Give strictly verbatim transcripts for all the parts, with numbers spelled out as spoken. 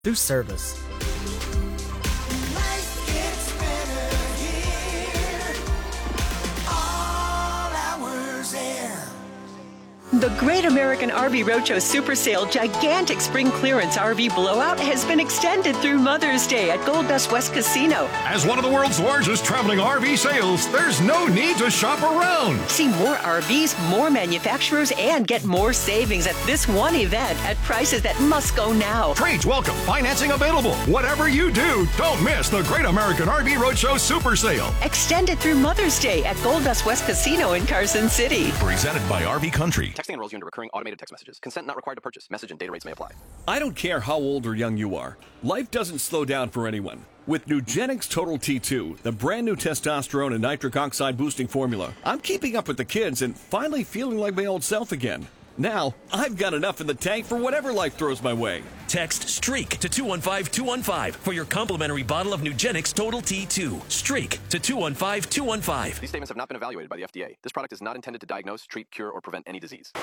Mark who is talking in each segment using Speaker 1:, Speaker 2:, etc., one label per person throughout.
Speaker 1: through service.
Speaker 2: Life gets better here. All hours air.
Speaker 3: The Great American R V Roadshow Super Sale Gigantic Spring Clearance R V Blowout has been extended through Mother's Day at Gold Dust West Casino.
Speaker 4: As one of the world's largest traveling R V sales, there's no need to shop around.
Speaker 3: See more R Vs, more manufacturers, and get more savings at this one event at prices that must go now.
Speaker 4: Trades welcome, financing available. Whatever you do, don't miss the Great American R V Roadshow Super Sale.
Speaker 3: Extended through Mother's Day at Gold Dust West Casino in Carson City.
Speaker 5: Presented by R V Country.
Speaker 6: Texting enrolls you into recurring automated text messages. Consent not required to purchase. Message and data rates may apply.
Speaker 7: I don't care how old or young you are. Life doesn't slow down for anyone. With Nugenix Total T two, the brand new testosterone and nitric oxide boosting formula, I'm keeping up with the kids and finally feeling like my old self again. Now, I've got enough in the tank for whatever life throws my way.
Speaker 5: Text STREAK to two one five two one five for your complimentary bottle of Nugenix Total T two. STREAK to two one five two one five.
Speaker 6: These statements have not been evaluated by the F D A. This product is not intended to diagnose, treat, cure, or prevent any disease.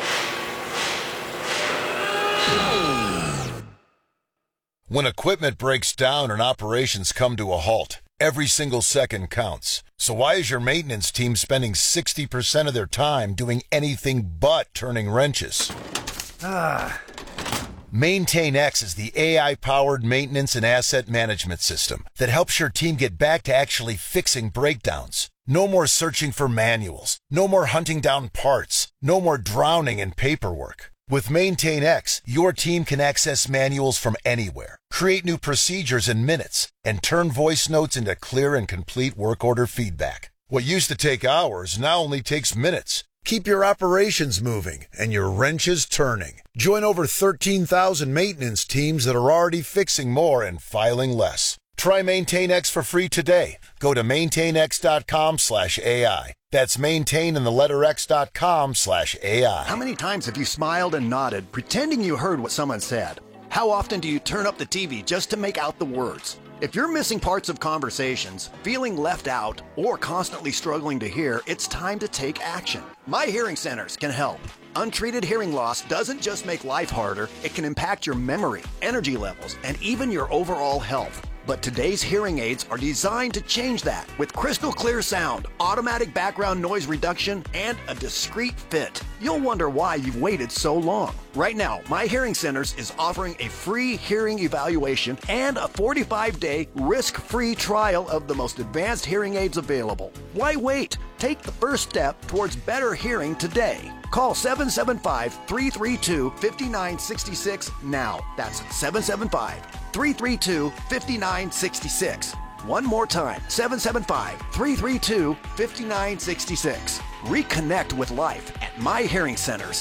Speaker 8: When equipment breaks down and operations come to a halt, every single second counts. So why is your maintenance team spending sixty percent of their time doing anything but turning wrenches?
Speaker 9: Ah.
Speaker 8: MaintainX is the A I-powered maintenance and asset management system that helps your team get back to actually fixing breakdowns. No more searching for manuals. No more hunting down parts. No more drowning in paperwork. With MaintainX, your team can access manuals from anywhere, create new procedures in minutes, and turn voice notes into clear and complete work order feedback. What used to take hours now only takes minutes. Keep your operations moving and your wrenches turning. Join over thirteen thousand maintenance teams that are already fixing more and filing less. Try MaintainX for free today. Go to maintainx.com slash AI. That's maintain in the letter X dot com slash A I.
Speaker 9: How many times have you smiled and nodded, pretending you heard what someone said? How often do you turn up the T V just to make out the words? If you're missing parts of conversations, feeling left out, or constantly struggling to hear, it's time to take action. My Hearing Centers can help. Untreated hearing loss doesn't just make life harder, it can impact your memory, energy levels, and even your overall health. But today's hearing aids are designed to change that with crystal clear sound, automatic background noise reduction, and a discreet fit. You'll wonder why you've waited so long. Right now, My Hearing Centers is offering a free hearing evaluation and a forty-five day risk-free trial of the most advanced hearing aids available. Why wait? Take the first step towards better hearing today. Call seven seven five, three three two, five nine six six now. That's seven seven five, three three two, five nine six six. One more time, seven seven five, three three two, five nine six six. Reconnect with life at My Hearing Centers.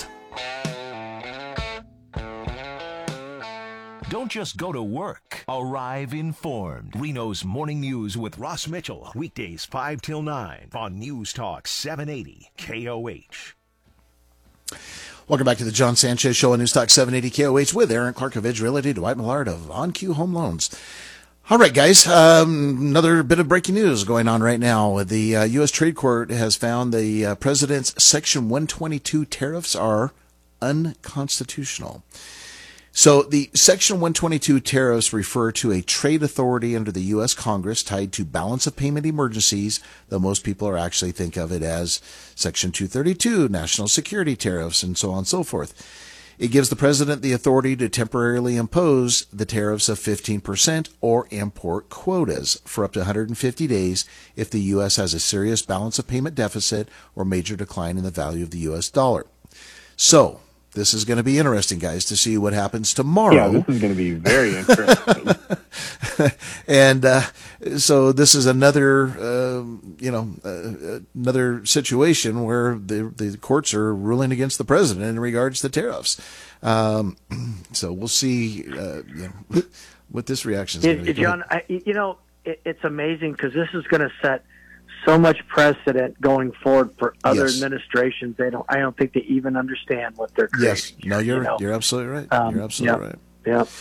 Speaker 5: Don't just go to work. Arrive informed. Reno's Morning News with Ross Mitchell. Weekdays five till nine on News Talk seven eighty K O H.
Speaker 10: Welcome back to the John Sanchez Show on News Talk seven eighty K O H with Aaron Clark of Edge Realty, Dwight Millard of On Q Home Loans. All right, guys, um, another bit of breaking news going on right now. The uh, U S Trade Court has found the uh, president's Section one twenty-two tariffs are unconstitutional. So the Section one twenty-two tariffs refer to a trade authority under the U S Congress tied to balance of payment emergencies, though most people are actually think of it as Section two thirty-two, national security tariffs, and so on and so forth. It gives the president the authority to temporarily impose the tariffs of fifteen percent or import quotas for up to one hundred fifty days if the U S has a serious balance of payment deficit or major decline in the value of the U S dollar. So, this is going to be interesting, guys, to see what happens tomorrow.
Speaker 11: Yeah, this is going to be very interesting.
Speaker 10: and uh, so this is another, uh, you know, uh, another situation where the the courts are ruling against the president in regards to tariffs. Um, so we'll see, uh, you know, what this reaction is going to be.
Speaker 12: John, I, you know, it, it's amazing because this is going to set so much precedent going forward for other
Speaker 10: yes.
Speaker 12: administrations. They don't. I don't think they even understand what they're creating.
Speaker 10: Yes, no, you're
Speaker 12: you know?
Speaker 10: you're absolutely right.
Speaker 12: Um,
Speaker 10: you're absolutely
Speaker 12: yep,
Speaker 10: right.
Speaker 12: Yeah.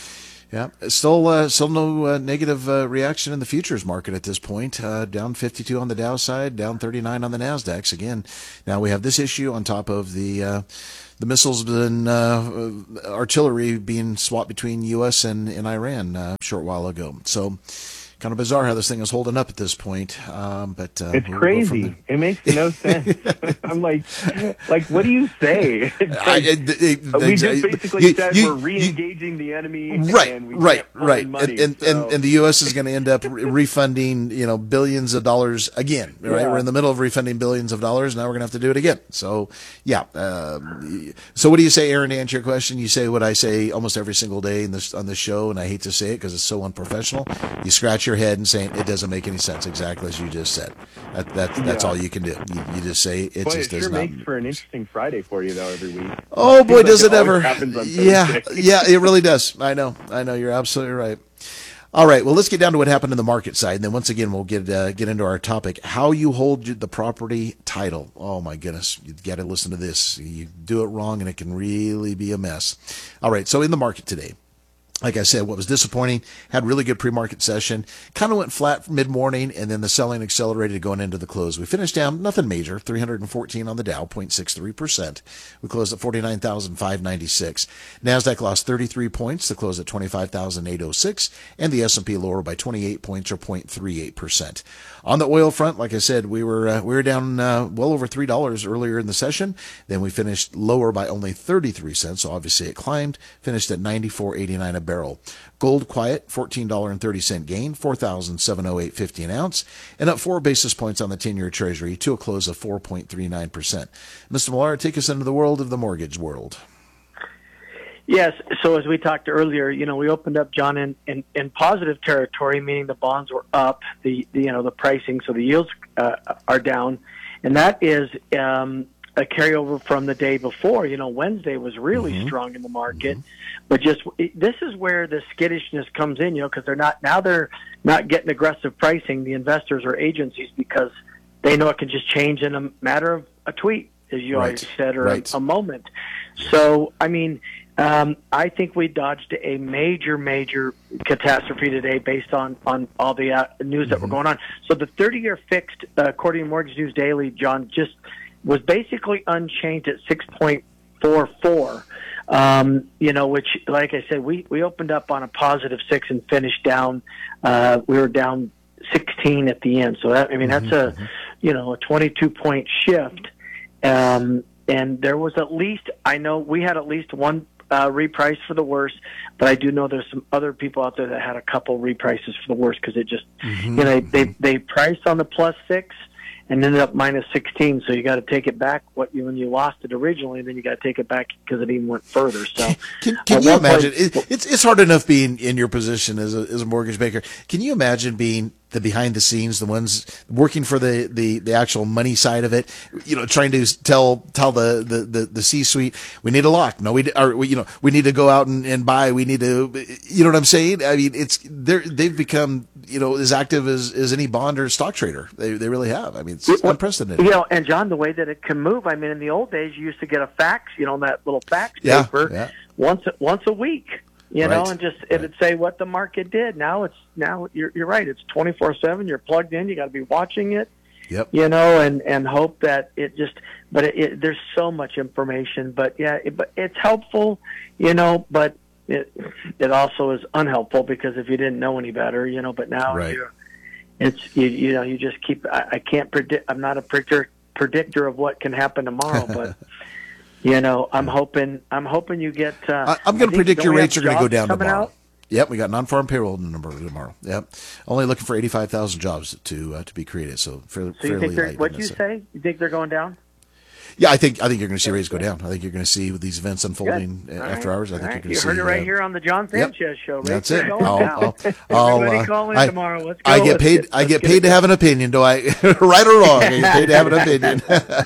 Speaker 10: Yeah, still uh, still no uh, negative uh, reaction in the futures market at this point. Uh, down fifty-two on the Dow side, down thirty-nine on the NASDAQ. Again, now we have this issue on top of the uh, the missiles and uh, artillery being swapped between U S and, and Iran uh, a short while ago. So kind of bizarre how this thing is holding up at this point. Um, but uh,
Speaker 11: it's
Speaker 10: we'll
Speaker 11: crazy. It makes no sense. I'm like, like, what do you say? Like,
Speaker 10: I, it, it,
Speaker 11: we just basically
Speaker 10: you,
Speaker 11: said
Speaker 10: you,
Speaker 11: we're re-engaging the enemy,
Speaker 10: right,
Speaker 11: and we
Speaker 10: right,
Speaker 11: can't find
Speaker 10: right,
Speaker 11: money,
Speaker 10: and, and,
Speaker 11: so.
Speaker 10: and and the U S is going to end up re- refunding, you know, billions of dollars again. Right,
Speaker 11: Yeah.
Speaker 10: we're in the middle of refunding billions of dollars. Now we're going to have to do it again. So, yeah. Um, so, what do you say, Aaron? To answer your question, you say what I say almost every single day in this on this show, and I hate to say it because it's so unprofessional. You scratch your head and say it doesn't make any sense, exactly as you just said. That, that that's
Speaker 11: Yeah.
Speaker 10: all you can do. You, you just say it
Speaker 11: Boy,
Speaker 10: just
Speaker 11: it
Speaker 10: does
Speaker 11: sure
Speaker 10: not.
Speaker 11: makes for an interesting Friday for you, though, every week.
Speaker 10: Oh boy,
Speaker 11: Seems like
Speaker 10: does it,
Speaker 11: always
Speaker 10: ever!
Speaker 11: happens on
Speaker 10: Yeah,
Speaker 11: Thursday.
Speaker 10: yeah, it really does. I know, I know. You're absolutely right. All right, well, let's get down to what happened in the market side, and then once again, we'll get uh, get into our topic: how you hold the property title. Oh my goodness, you got to listen to this. You do it wrong, and it can really be a mess. All right, so in the market today. Like I said, what was disappointing, had really good pre-market session, kind of went flat mid-morning, and then the selling accelerated going into the close. We finished down, nothing major, three hundred fourteen on the Dow, zero point six three percent. We closed at forty-nine thousand five hundred ninety-six. NASDAQ lost thirty-three points to close at twenty-five thousand eight hundred six, and the S and P lower by twenty-eight points or zero point three eight percent. On the oil front, like I said, we were uh, we were down uh, well over three dollars earlier in the session. Then we finished lower by only thirty-three cents, so obviously it climbed, finished at ninety-four eighty-nine a barrel. Gold quiet, fourteen dollars and thirty cents gain, four thousand seven hundred eight dollars and fifty cents an ounce, and up four basis points on the ten-year Treasury to a close of four point three nine percent. Mister Millar, take us into the world of the mortgage world.
Speaker 12: Yes. So as we talked earlier, you know, we opened up, John, in, in, in positive territory, meaning the bonds were up, the, the you know the pricing, so the yields uh, are down, and that is um, a carryover from the day before. You know, Wednesday was really mm-hmm. strong in the market, mm-hmm. but just it, this is where the skittishness comes in. You know, because they're not now they're not getting aggressive pricing, the investors or agencies, because they know it can just change in a matter of a tweet, as you
Speaker 10: Right.
Speaker 12: already said, or
Speaker 10: Right.
Speaker 12: a, a moment. So, I mean. Um, I think we dodged a major, major catastrophe today based on, on all the uh, news that
Speaker 10: Mm-hmm.
Speaker 12: were going on. So the thirty-year fixed, uh, according to Mortgage News Daily, John, just was basically unchanged at six point four four. Um, you know, which, like I said, we, we opened up on a positive six and finished down. Uh, we were down sixteen at the end. So that, I mean, that's a, you know, a twenty-two point shift. Um, and there was at least, I know we had at least one Uh, reprice for the worst, but I do know there's some other people out there that had a couple reprices for the worst because it just,
Speaker 10: Mm-hmm.
Speaker 12: you know, they they priced on the plus six and ended up minus sixteen. So you got to take it back what you when you lost it originally, and then you got to take it back because it even went further. So
Speaker 10: Can, can
Speaker 12: at
Speaker 10: you
Speaker 12: one point-
Speaker 10: imagine? It, it's it's hard enough being in your position as a as a mortgage banker. Can you imagine being the behind the scenes, the ones working for the, the, the actual money side of it? You know, trying to tell tell the the, the, the C suite, we need a lock. No, we or we, you know we need to go out and, and buy. We need to. You know what I'm saying? I mean, it's they're they've become you know as active as, as any bond or stock trader. They they really have. I mean, it's
Speaker 12: Well,
Speaker 10: unprecedented.
Speaker 12: You know, and John, the way that it can move. I mean, in the old days, you used to get a fax. You know, that little fax
Speaker 10: Yeah,
Speaker 12: paper
Speaker 10: yeah.
Speaker 12: once once a week. You know,
Speaker 10: Right.
Speaker 12: and just it'd say what the market did. Now it's now you're you're right. It's twenty-four seven. You're plugged in. You got to be watching it.
Speaker 10: Yep.
Speaker 12: You know, and and hope that it just. But it, it, there's so much information. But yeah, it, but it's helpful. You know, but it it also is unhelpful because if you didn't know any better, you know. But now
Speaker 10: Right.
Speaker 12: you're, it's you you know you just keep. I, I can't predict. I'm not a predictor predictor of what can happen tomorrow, but. You know, I'm hoping. I'm hoping you get. Uh,
Speaker 10: I, I'm going to
Speaker 12: I think-
Speaker 10: predict
Speaker 12: don't
Speaker 10: your
Speaker 12: we
Speaker 10: rates are
Speaker 12: have
Speaker 10: going to go
Speaker 12: jobs
Speaker 10: down
Speaker 12: coming
Speaker 10: tomorrow.
Speaker 12: out?
Speaker 10: Yep, we got non-farm payroll number tomorrow. Yep, only looking for eighty-five thousand jobs to uh, to be created. So fairly,
Speaker 12: So you
Speaker 10: fairly
Speaker 12: think they're?
Speaker 10: light.
Speaker 12: What
Speaker 10: in
Speaker 12: you
Speaker 10: this.
Speaker 12: say? You think they're going down?
Speaker 10: Yeah, I think I think you're going to see rates go down. I think you're going to see with these events unfolding
Speaker 12: Good.
Speaker 10: after
Speaker 12: All
Speaker 10: hours. I
Speaker 12: right.
Speaker 10: think
Speaker 12: All
Speaker 10: you're
Speaker 12: right.
Speaker 10: going to
Speaker 12: You
Speaker 10: see.
Speaker 12: heard it right
Speaker 10: uh,
Speaker 12: here on the John
Speaker 10: Yep.
Speaker 12: Sanchez show. Rates
Speaker 10: That's
Speaker 12: are
Speaker 10: it.
Speaker 12: going
Speaker 10: I'll,
Speaker 12: down.
Speaker 10: I'll, I'll,
Speaker 12: Everybody
Speaker 10: uh,
Speaker 12: call in
Speaker 10: I,
Speaker 12: tomorrow. Let's go.
Speaker 10: I get
Speaker 12: Let's
Speaker 10: paid.
Speaker 12: get-
Speaker 10: I
Speaker 12: let's
Speaker 10: get
Speaker 12: get
Speaker 10: paid
Speaker 12: it
Speaker 10: to have an opinion. Do I? Right or wrong? I get paid to have an opinion.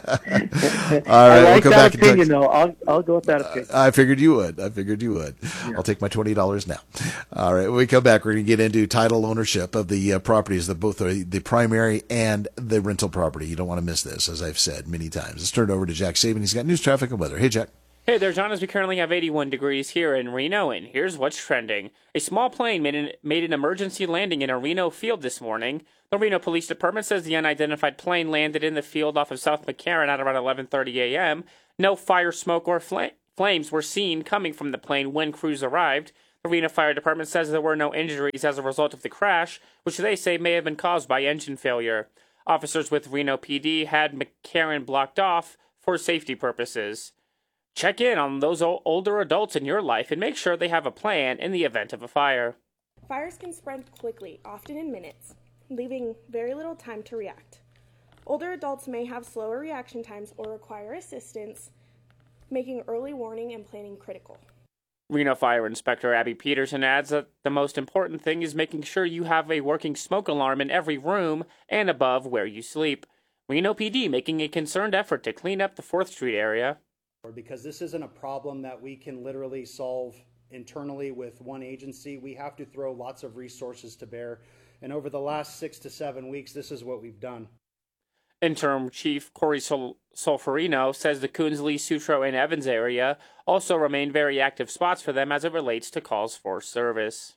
Speaker 10: All
Speaker 12: I
Speaker 10: right,
Speaker 12: like
Speaker 10: we'll come
Speaker 12: that
Speaker 10: back and talk.
Speaker 12: opinion, though. I'll I'll go with that opinion.
Speaker 10: I figured you would. I figured you would. I'll take my twenty dollars now. All right. When we come back, we're going to get into title ownership of the uh, properties, that both are the primary and the rental property. You don't want to miss this, as I've said many times. Let's turn it over to Jack Saban. He's got news, traffic, and weather. Hey, Jack.
Speaker 1: Hey there, John, as we currently have eighty-one degrees here in Reno, and here's what's trending. A small plane made an, made an emergency landing in a Reno field this morning. The Reno Police Department says the unidentified plane landed in the field off of South McCarran at around eleven thirty a.m. No fire, smoke, or fl- flames were seen coming from the plane when crews arrived. The Reno Fire Department says there were no injuries as a result of the crash, which they say may have been caused by engine failure. Officers with Reno P D had McCarran blocked off for safety purposes. Check in on those o- older adults in your life and make sure they have a plan in the event of a fire.
Speaker 13: Fires can spread quickly, often in minutes, leaving very little time to react. Older adults may have slower reaction times or require assistance, making early warning and planning critical.
Speaker 1: Reno Fire Inspector Abby Peterson adds that the most important thing is making sure you have a working smoke alarm in every room and above where you sleep. Reno P D making a concerned effort to clean up the fourth Street area.
Speaker 14: Because this isn't a problem that we can literally solve internally with one agency, we have to throw lots of resources to bear. And over the last six to seven weeks, this is what we've done.
Speaker 1: Interim Chief Corey Sol- Solferino says the Coonsley, Sutro, and Evans area also remain very active spots for them as it relates to calls for service.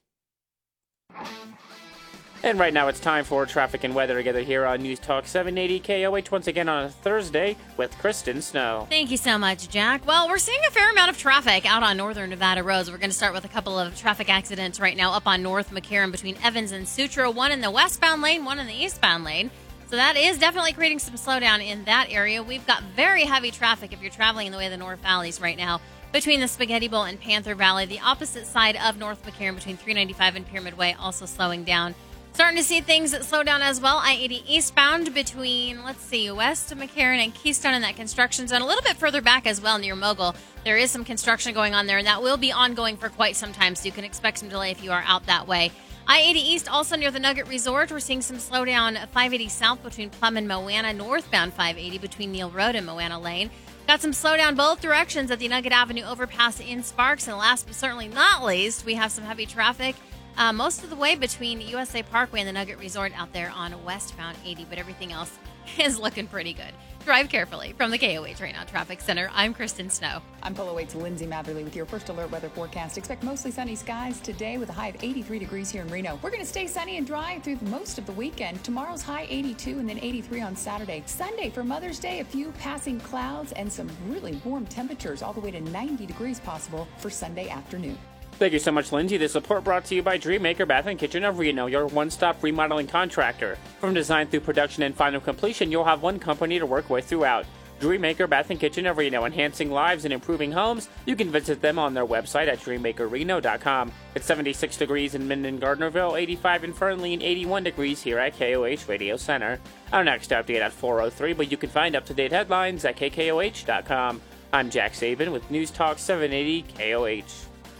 Speaker 1: And right now it's time for traffic and weather together here on News Talk seven eighty K O H once again on a Thursday with Kristen Snow.
Speaker 15: Thank you so much, Jack. Well, we're seeing a fair amount of traffic out on northern Nevada roads. We're going to start with a couple of traffic accidents right now up on North McCarran between Evans and Sutro, one in the westbound lane, one in the eastbound lane. So that is definitely creating some slowdown in that area. We've got very heavy traffic if you're traveling in the way of the North Valleys right now between the Spaghetti Bowl and Panther Valley. The opposite side of North McCarran between three ninety-five and Pyramid Way also slowing down. Starting to see things that slow down as well. I eighty eastbound between, let's see, west of McCarran and Keystone in that construction zone. A little bit further back as well near Mogul. There is some construction going on there, and that will be ongoing for quite some time, so you can expect some delay if you are out that way. I eighty east, also near the Nugget Resort. We're seeing some slowdown at five eighty south between Plum and Moana. Northbound five eighty between Neal Road and Moana Lane. Got some slowdown both directions at the Nugget Avenue overpass in Sparks. And last but certainly not least, we have some heavy traffic Uh, most of the way between U S A Parkway and the Nugget Resort out there on westbound eighty, but everything else is looking pretty good. Drive carefully. From the K O H Reno Traffic Center, I'm Kristen Snow.
Speaker 16: I'm Polo eight's Lindsay Matherly with your first alert weather forecast. Expect mostly sunny skies today with a high of eighty-three degrees here in Reno. We're going to stay sunny and dry through most of the weekend. Tomorrow's high eighty-two and then eighty-three on Saturday. Sunday for Mother's Day, a few passing clouds and some really warm temperatures all the way to ninety degrees possible for Sunday afternoon.
Speaker 1: Thank you so much, Lindsay. This report brought to you by Dreammaker Bath and Kitchen of Reno, your one-stop remodeling contractor. From design through production and final completion, you'll have one company to work with throughout. Dreammaker Bath and Kitchen of Reno, enhancing lives and improving homes. You can visit them on their website at dreammaker reno dot com. It's seventy-six degrees in Minden Gardnerville, eighty-five in Fernley, and eighty-one degrees here at K O H Radio Center. Our next update at four oh three, but you can find up-to-date headlines at k k o h dot com. I'm Jack Saban with News Talk seven eighty K O H.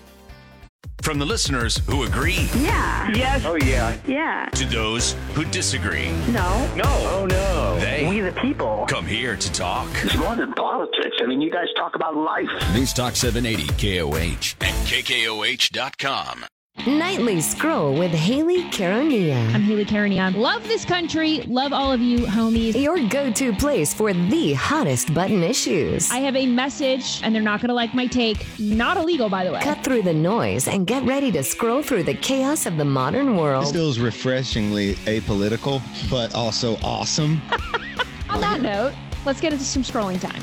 Speaker 5: From the listeners who agree.
Speaker 17: Yeah. Yes.
Speaker 11: Oh, yeah.
Speaker 17: Yeah.
Speaker 5: To those who disagree.
Speaker 17: No.
Speaker 11: No. Oh, no.
Speaker 5: They.
Speaker 17: We the people.
Speaker 5: Come here to talk.
Speaker 18: It's more than politics. I mean, you guys talk about life.
Speaker 5: News Talk seven eighty K O H and K K O H dot com.
Speaker 19: Nightly Scroll with Haley Caronia.
Speaker 20: I'm Haley Caronia. Love this country. Love all of you, homies.
Speaker 19: Your go-to place for the hottest button issues.
Speaker 20: I have a message, and they're not going to like my take. Not illegal, by the way.
Speaker 19: Cut through the noise and get ready to scroll through the chaos of the modern world.
Speaker 21: This feels refreshingly apolitical, but also awesome.
Speaker 20: On that note, let's get into some scrolling time.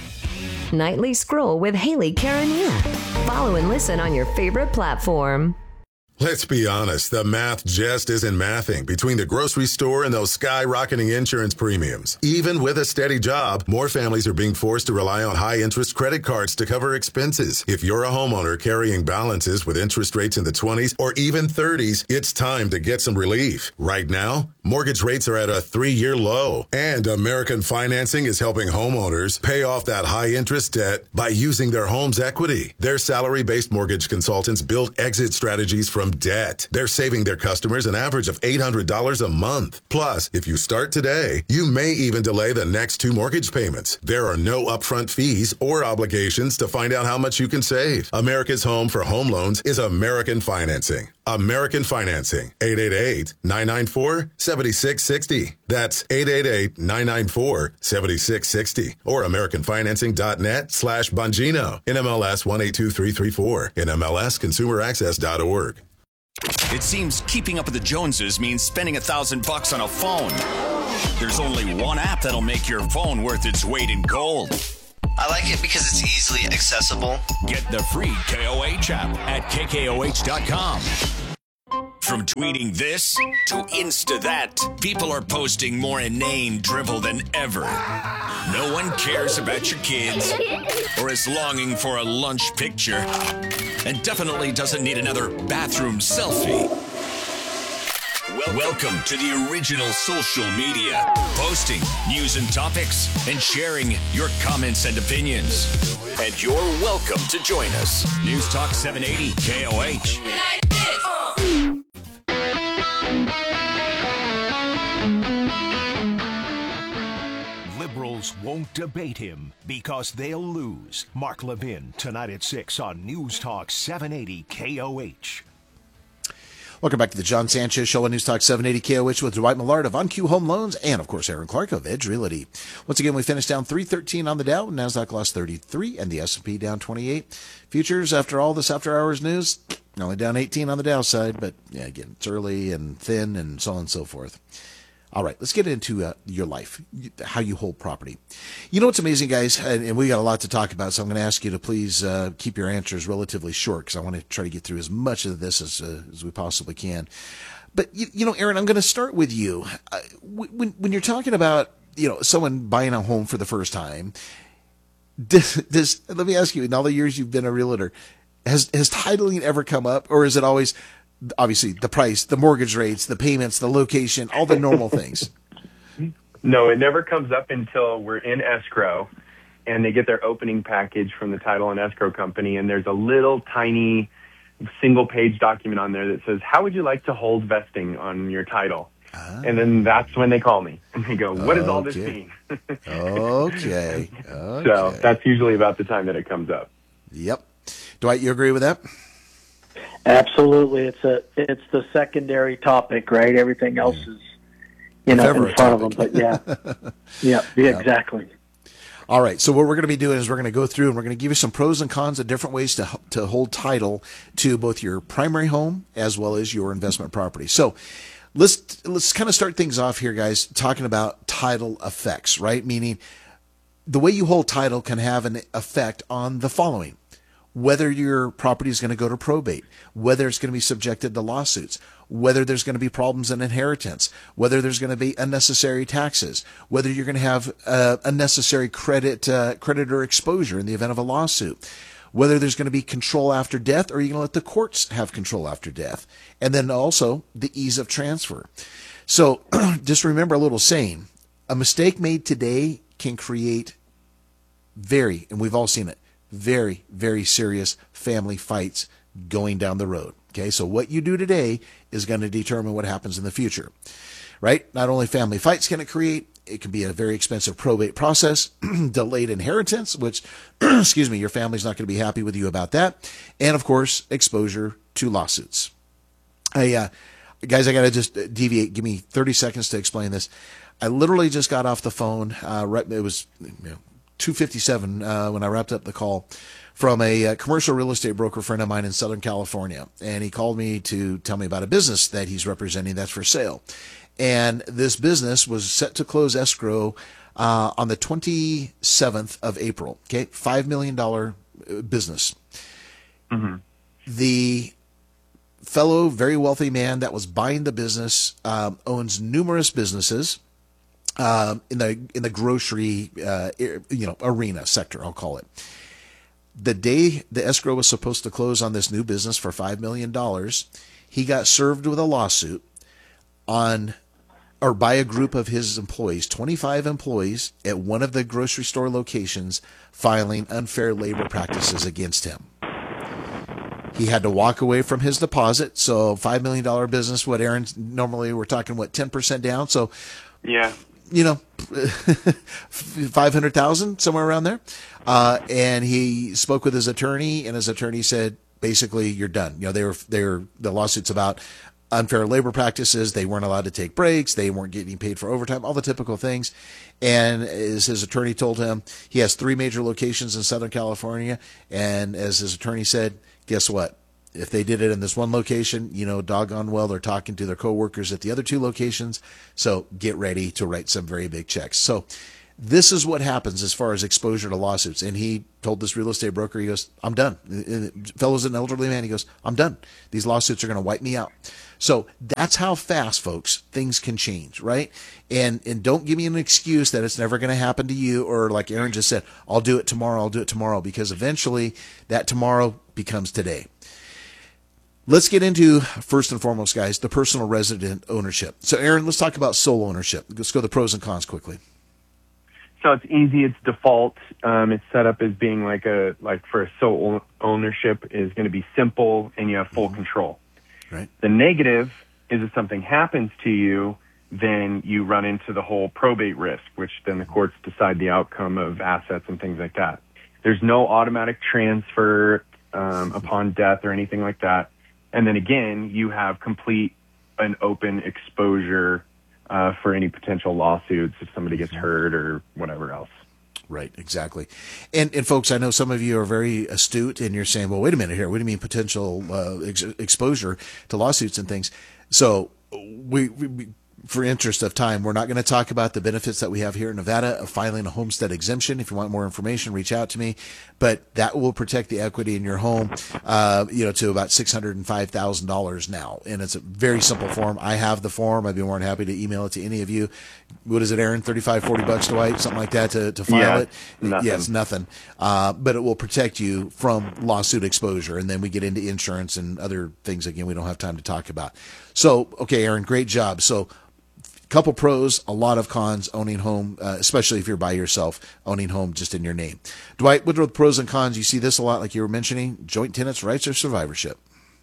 Speaker 19: Nightly Scroll with Haley Caronia. Follow and listen on your favorite platform.
Speaker 22: Let's be honest, the math just isn't mathing between the grocery store and those skyrocketing insurance premiums. Even with a steady job, more families are being forced to rely on high-interest credit cards to cover expenses. If you're a homeowner carrying balances with interest rates in the twenties or even thirties, it's time to get some relief. Right now, mortgage rates are at a three-year low, and American Financing is helping homeowners pay off that high-interest debt by using their home's equity. Their salary-based mortgage consultants build exit strategies from debt. They're saving their customers an average of eight hundred dollars a month. Plus, if you start today, you may even delay the next two mortgage payments. There are no upfront fees or obligations to find out how much you can save. America's home for home loans is American Financing. American Financing. eight eight eight, nine nine four, seven seven six six zero. That's eight eight eight, nine nine four, seven six six zero or americanfinancing.net slash Bongino. N M L S one eight two three three four. N M L S consumer access dot org.
Speaker 2: It seems keeping up with the Joneses means spending a thousand bucks on a phone. There's only one app that'll make your phone worth its weight in gold.
Speaker 17: I like it because it's easily accessible.
Speaker 2: Get the free K O H app at K K O H dot com. From tweeting this to Insta that, people are posting more inane drivel than ever. No one cares about your kids or is longing for a lunch picture and definitely doesn't need another bathroom selfie. Well, welcome to the original social media, posting news and topics and sharing your comments and opinions. And you're welcome to join us. News Talk seven eighty K O H.
Speaker 5: Liberals won't debate him because they'll lose. Mark Levin, tonight at six on News Talk seven eighty K O H.
Speaker 10: Welcome back to the John Sanchez Show on News Talk seven eighty K O H with Dwight Millard of On Q Home Loans and, of course, Aaron Clark of Edge Realty. Once again, we finished down three thirteen on the Dow. NASDAQ lost thirty-three and the S and P down twenty-eight. Futures, after all this after-hours news, only down eighteen on the Dow side, but, yeah, again, it's early and thin and so on and so forth. All right, let's get into uh, your life, how you hold property. You know what's amazing, guys, and, and we got a lot to talk about, so I'm going to ask you to please uh, keep your answers relatively short because I want to try to get through as much of this as, uh, as we possibly can. But, you, you know, Aaron, I'm going to start with you. Uh, when, when you're talking about, you know, someone buying a home for the first time, does, does, let me ask you, in all the years you've been a realtor, has, has titling ever come up, or is it always... obviously the price, the mortgage rates, the payments, the location, all the normal things?
Speaker 11: No, it never comes up until we're in escrow and they get their opening package from the title and escrow company. And there's a little tiny single page document on there that says, how would you like to hold vesting on your title? Ah. And then that's when they call me and they go, what does all this mean?
Speaker 10: okay. okay.
Speaker 11: So that's usually about the time that it comes up.
Speaker 10: Yep. Dwight, you agree with that?
Speaker 12: Absolutely, it's a it's the secondary topic, right? Everything else is, you know,
Speaker 10: Never
Speaker 12: in front of them. But yeah, yeah, yeah, exactly.
Speaker 10: All right. So what we're going to be doing is we're going to go through and we're going to give you some pros and cons of different ways to to hold title to both your primary home as well as your investment property. So let's let's kind of start things off here, guys, talking about title effects, right? Meaning the way you hold title can have an effect on the following. Whether your property is going to go to probate, whether it's going to be subjected to lawsuits, whether there's going to be problems in inheritance, whether there's going to be unnecessary taxes, whether you're going to have uh, unnecessary credit uh, creditor exposure in the event of a lawsuit, whether there's going to be control after death, or you're going to let the courts have control after death, and then also the ease of transfer. So just remember a little saying: a mistake made today can create very, and we've all seen it, very, very serious family fights going down the road. Okay, so what you do today is going to determine what happens in the future, right? Not only family fights can it create, it can be a very expensive probate process, delayed inheritance, which, excuse me, your family's not going to be happy with you about that, and of course, exposure to lawsuits. I, uh, guys, I got to just deviate. Give me thirty seconds to explain this. I literally just got off the phone. Uh, right, it was, you know, two fifty-seven uh, when I wrapped up the call from a uh, commercial real estate broker friend of mine in Southern California. And he called me to tell me about a business that he's representing that's for sale. And this business was set to close escrow uh, on the twenty-seventh of April. Okay, five million dollars business. Mm-hmm. The fellow, very wealthy man that was buying the business um, owns numerous businesses. Um, in the in the grocery uh, you know arena sector, I'll call it. The day the escrow was supposed to close on this new business for five million dollars, he got served with a lawsuit on or by a group of his employees, twenty-five employees at one of the grocery store locations, filing unfair labor practices against him. He had to walk away from his deposit. So five million dollars business, what Aaron, normally we're talking, what, ten percent down? So
Speaker 11: yeah.
Speaker 10: You know, five hundred thousand, somewhere around there. Uh, and he spoke with his attorney, and his attorney said, basically, you're done. You know, they were, they were, the lawsuit's about unfair labor practices. They weren't allowed to take breaks. They weren't getting paid for overtime, all the typical things. And as his attorney told him, he has three major locations in Southern California. And as his attorney said, guess what? If they did it in this one location, you know, doggone well, they're talking to their coworkers at the other two locations. So get ready to write some very big checks. So this is what happens as far as exposure to lawsuits. And he told this real estate broker, he goes, I'm done. The fellow's an elderly man. He goes, I'm done. These lawsuits are going to wipe me out. So that's how fast, folks, things can change, right? And and don't give me an excuse that it's never going to happen to you, or like Aaron just said, I'll do it tomorrow, I'll do it tomorrow, because eventually that tomorrow becomes today. Let's get into, first and foremost, guys, the personal resident ownership. So, Aaron, let's talk about sole ownership. Let's go the pros and cons quickly.
Speaker 11: So it's easy. It's default. Um, it's set up as being like a like for a sole ownership is going to be simple, and you have full mm-hmm. control.
Speaker 10: Right.
Speaker 11: The negative is if something happens to you, then you run into the whole probate risk, which then the courts decide the outcome of assets and things like that. There's no automatic transfer um, upon death or anything like that. And then again, you have complete and open exposure uh, for any potential lawsuits if somebody gets hurt or whatever else.
Speaker 10: Right, exactly. And, and folks, I know some of you are very astute and you're saying, well, wait a minute here. What do you mean potential uh, ex- exposure to lawsuits and things? So we, we for interest of time, we're not going to talk about the benefits that we have here in Nevada of filing a homestead exemption. If you want more information, reach out to me. But that will protect the equity in your home, uh, you know, to about six hundred five thousand dollars now. And it's a very simple form. I have the form. I'd be more than happy to email it to any of you. What is it, Aaron? thirty-five, forty bucks to Dwight, something like that to, to file
Speaker 11: yeah,
Speaker 10: it?
Speaker 11: Nothing.
Speaker 10: Yeah, it's nothing. Uh, but it will protect you from lawsuit exposure. And then we get into insurance and other things, again, we don't have time to talk about. So, okay, Aaron, great job. So, couple pros, a lot of cons owning home, uh, especially if you're by yourself, owning home just in your name. Dwight, what are the pros and cons? You see this a lot, like you were mentioning, joint tenants' rights or survivorship?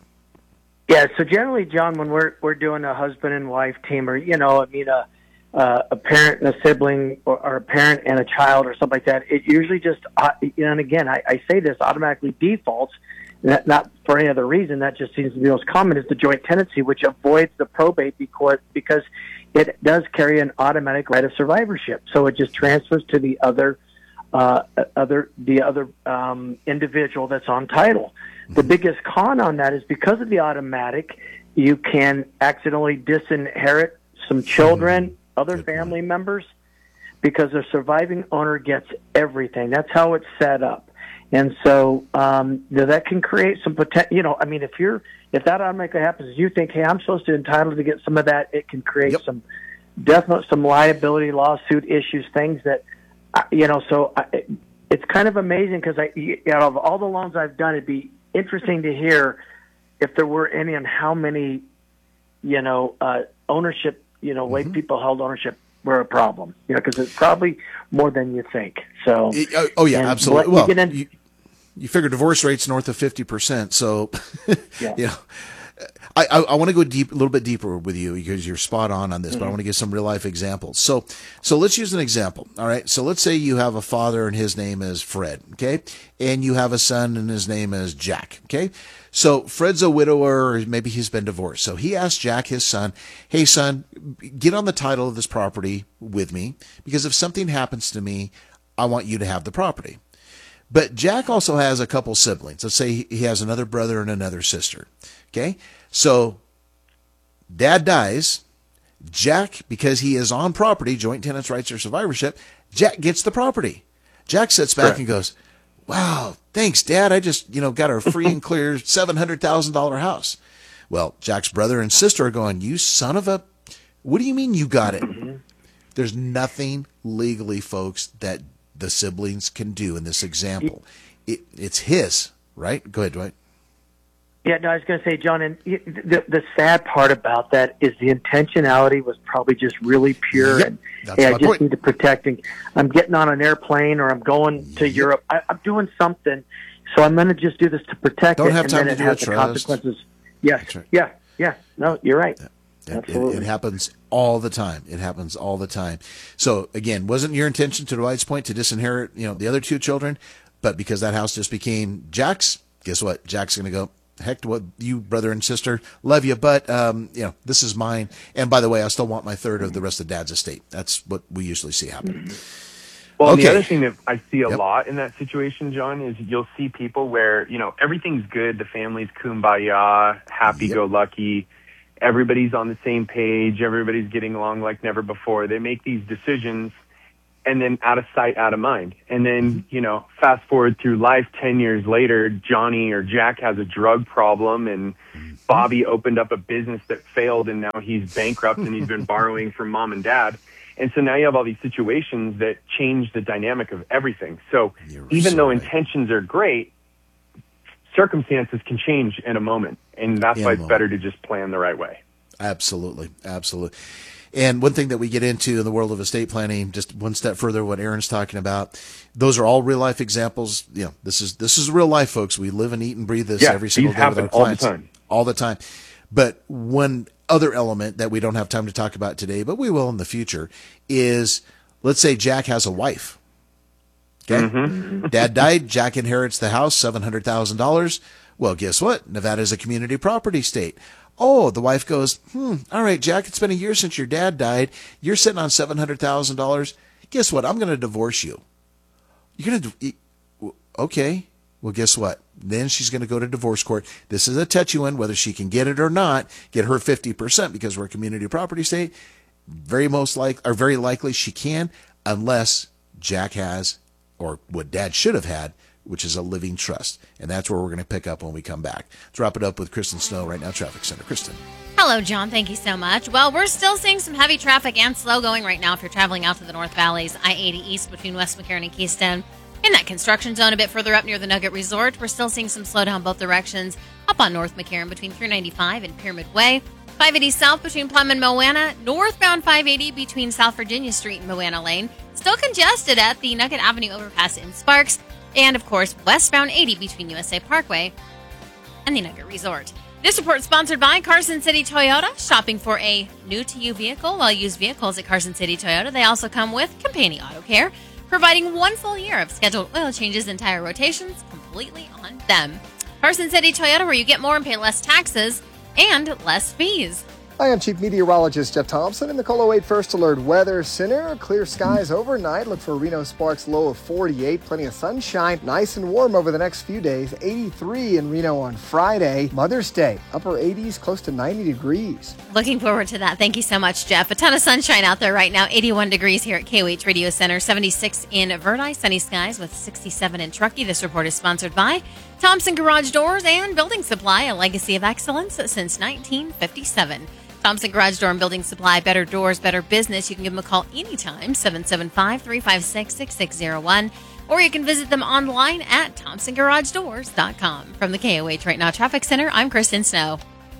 Speaker 12: Yeah, so generally, John, when we're we're doing a husband and wife team, or, you know, I mean, a, uh, a parent and a sibling, or, or a parent and a child or something like that, it usually just, uh, and again, I, I say this, automatically defaults, not, not for any other reason, that just seems to be the most common, is the joint tenancy, which avoids the probate because because it does carry an automatic right of survivorship. So it just transfers to the other, uh, other, the other um, individual that's on title. The biggest con on that is because of the automatic, you can accidentally disinherit some children, other Good family point. members, because the surviving owner gets everything. That's how it's set up. And so um, that can create some potential, you know, I mean, if you're, if that automatically happens, you think, hey, I'm supposed to entitled to get some of that, it can create yep. some definite, some liability lawsuit issues, things that, you know, so I, it's kind of amazing because I, you know, of all the loans I've done, it'd be interesting to hear if there were any on how many, you know, uh, ownership, you know, way mm-hmm. people held ownership were a problem, you know, because it's probably more than you think. So,
Speaker 10: it, oh, oh yeah, absolutely. Well,
Speaker 12: you, in,
Speaker 10: you, you figure divorce rates north of fifty percent. So, yeah. you know, I, I, I want to go deep, a little bit deeper with you because you're spot on on this, mm-hmm. but I want to give some real life examples. So, so let's use an example. All right. So let's say you have a father and his name is Fred. Okay. And you have a son and his name is Jack. Okay. So Fred's a widower, or maybe he's been divorced. So he asked Jack, his son, hey son, get on the title of this property with me because if something happens to me, I want you to have the property. But Jack also has a couple siblings. Let's say he has another brother and another sister. Okay. So dad dies. Jack, because he is on property, joint tenants' rights or survivorship, Jack gets the property. Jack sits back Correct. and goes, wow, thanks, Dad. I just, you know, got a free and clear seven hundred thousand dollars house. Well, Jack's brother and sister are going, you son of a, what do you mean you got it? There's nothing legally, folks, that the siblings can do in this example. It, it's his, right? Go ahead, Dwight.
Speaker 12: Yeah, no, I was going to say, John, and the, the sad part about that is the intentionality was probably just really pure.
Speaker 10: Yep,
Speaker 12: and
Speaker 10: that's
Speaker 12: hey, I
Speaker 10: my
Speaker 12: just
Speaker 10: point.
Speaker 12: need to protect. And I'm getting on an airplane or I'm going to
Speaker 10: Yep.
Speaker 12: Europe. I, I'm doing something, so I'm going to just do this to protect
Speaker 10: Don't
Speaker 12: it.
Speaker 10: have
Speaker 12: and
Speaker 10: time
Speaker 12: then
Speaker 10: to
Speaker 12: it
Speaker 10: do
Speaker 12: has
Speaker 10: a
Speaker 12: the
Speaker 10: trust.
Speaker 12: consequences. Yes,
Speaker 10: That's right.
Speaker 12: yeah, yeah. No, you're right.
Speaker 10: It,
Speaker 12: Absolutely.
Speaker 10: it happens all the time. It happens all the time. So again, wasn't your intention, to Dwight's point, to disinherit, you know, the other two children, but because that house just became Jack's, guess what? Jack's going to go, heck to what you, brother and sister, love you, but um, you know, this is mine. And by the way, I still want my third of the rest of Dad's estate. That's what we usually see happen.
Speaker 11: Well,
Speaker 10: okay.
Speaker 11: The other thing that I see a
Speaker 10: Yep.
Speaker 11: lot in that situation, John, is you'll see people where, you know, everything's good. The family's kumbaya, happy-go-lucky. Everybody's on the same page. Everybody's getting along like never before. They make these decisions, and then out of sight, out of mind. And then, you know, fast forward through life, ten years later, Johnny or Jack has a drug problem, and Bobby opened up a business that failed, and now he's bankrupt, and he's been borrowing from mom and dad. And so now you have all these situations that change the dynamic of everything. So even though intentions are great, circumstances can change in a moment. And that's
Speaker 10: In
Speaker 11: why
Speaker 10: a
Speaker 11: it's
Speaker 10: moment.
Speaker 11: better to just plan the right way.
Speaker 10: Absolutely. Absolutely. And one thing that we get into in the world of estate planning, just one step further, what Aaron's talking about, those are all real life examples. You know, this is, this is real life, folks. We live and eat and breathe this
Speaker 11: Yeah,
Speaker 10: every single
Speaker 11: these
Speaker 10: day with
Speaker 11: happen
Speaker 10: our
Speaker 11: all the
Speaker 10: clients.
Speaker 11: time.
Speaker 10: All the time. But one other element that we don't have time to talk about today, but we will in the future, is let's say Jack has a wife. Okay.
Speaker 11: Mm-hmm.
Speaker 10: Dad died. Jack inherits the house, seven hundred thousand dollars. Well, guess what? Nevada is a community property state. Oh, the wife goes, hmm, all right, Jack, it's been a year since your dad died. You're sitting on seven hundred thousand dollars. Guess what? I'm going to divorce you. You're going to, okay. Well, guess what? Then she's going to go to divorce court. This is a touchy one, whether she can get it or not, get her fifty percent because we're a community property state. Very most like, or very likely she can, unless Jack has, or what Dad should have had, which is a living trust. And that's where we're going to pick up when we come back. Let's wrap it up with Kristen Snow right now, Traffic Center. Kristen.
Speaker 15: Hello, John. Thank you so much. Well, we're still seeing some heavy traffic and slow going right now if you're traveling out to the North Valley's I eighty East between West McCarran and Keystone. In that construction zone a bit further up near the Nugget Resort, we're still seeing some slowdown both directions up on North McCarran between three ninety-five and Pyramid Way. five eighty South between Plum and Moana. Northbound five eighty between South Virginia Street and Moana Lane. Still congested at the Nugget Avenue overpass in Sparks. And, of course, westbound eighty between U S A Parkway and the Nugget Resort. This report is sponsored by Carson City Toyota. Shopping for a new-to-you vehicle while used vehicles at Carson City Toyota. They also come with Companion Auto Care, providing one full year of scheduled oil changes and tire rotations completely on them. Carson City Toyota, where you get more and pay less taxes and less fees.
Speaker 3: Hi, I'm Chief Meteorologist Jeff Thompson in the KOLO eight First Alert Weather Center. Clear skies overnight. Look for Reno Sparks low of forty-eight. Plenty of sunshine. Nice and warm over the next few days. eighty-three in Reno on Friday. Mother's Day, upper eighties, close to ninety degrees.
Speaker 15: Looking forward to that. Thank you so much, Jeff. A ton of sunshine out there right now. eighty-one degrees here at K O H Radio Center. seventy-six in Verdi. Sunny skies with sixty-seven in Truckee. This report is sponsored by Thompson Garage Doors and Building Supply, a legacy of excellence since nineteen fifty-seven. Thompson Garage Door and Building Supply, better doors, better business. You can give them a call anytime, seven seven five, three five six, six six zero one, or you can visit them online at thompson garage doors dot com. From the K O H Right Now Traffic Center, I'm Kristen Snow.